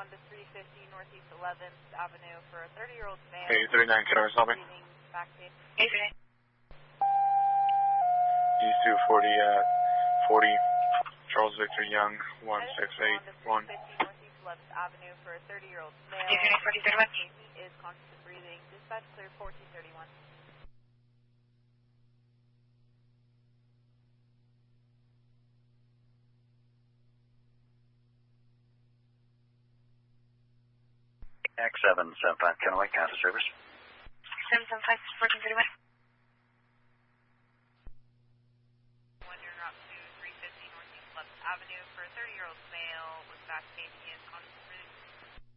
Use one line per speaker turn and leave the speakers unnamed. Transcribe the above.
Honda 350 Northeast 11th Avenue for a 30-year-old male.
Hey, 39, can I help me?
Back pain.
East 240, 40, Charles Victor Young, 1681.
Honda 350 Northeast 11th Avenue for a 30-year-old male. He is conscious of breathing. Dispatch clear 1431.
X775 Kennewick, Casa Service.
775 1431.
One you're up to 350 Northeast 11th Avenue for a 30-year-old male with back pain. He is conscious